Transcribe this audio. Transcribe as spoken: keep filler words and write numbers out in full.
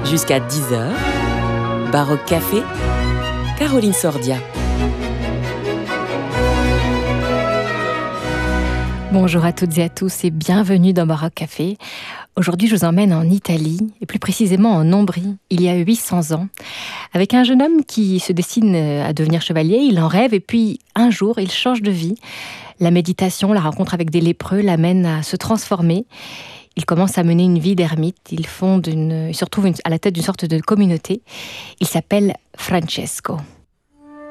Jusqu'à dix heures, Baroque Café, Caroline Sordia. Bonjour à toutes et à tous et bienvenue dans Baroque Café. Aujourd'hui, je vous emmène en Italie, et plus précisément en Ombrie, il y a huit cents ans, avec un jeune homme qui se destine à devenir chevalier. Il en rêve et puis un jour, il change de vie. La méditation, la rencontre avec des lépreux l'amène à se transformer. Il commence à mener une vie d'ermite. Il fonde une, il se retrouve une, à la tête d'une sorte de communauté. Il s'appelle Francesco.